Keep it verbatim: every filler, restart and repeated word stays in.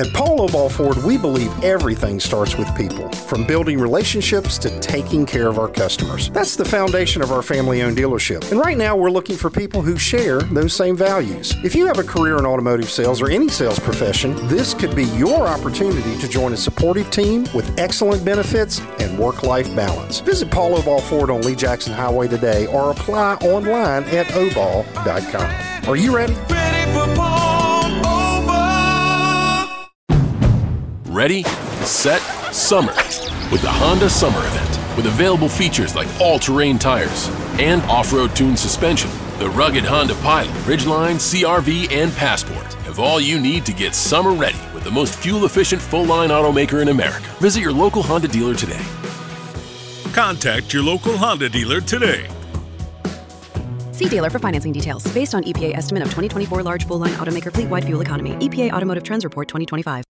At Paul Obal Ford, we believe everything starts with people, from building relationships to taking care of our customers. That's the foundation of our family-owned dealership. And right now, we're looking for people who share those same values. If you have a career in automotive sales or any sales profession, this could be your opportunity to join a supportive team with excellent benefits and work-life balance. Visit Paul Obal Ford on Lee Jackson Highway today or apply online at obal dot com. Are you ready? Ready for Paul Obal. Ready, set, summer with the Honda Summer Event. With available features like all-terrain tires and off-road tuned suspension, the rugged Honda Pilot, Ridgeline, C R V, and Passport have all you need to get summer ready with the most fuel-efficient full-line automaker in America. Visit your local Honda dealer today. Contact your local Honda dealer today. See dealer for financing details. Based on E P A estimate of twenty twenty-four large full-line automaker fleet-wide fuel economy. E P A Automotive Trends Report twenty twenty-five.